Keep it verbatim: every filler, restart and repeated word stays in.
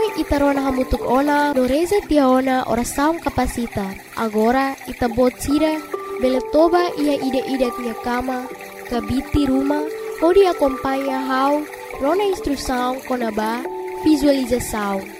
itarona hamutuk ona no reza tiaona ora saung kapasita. Agora itabot sira beletoba ia ide-ide tia kama kabiti rumah hodi acompanha hau rona instrução konaba visualização.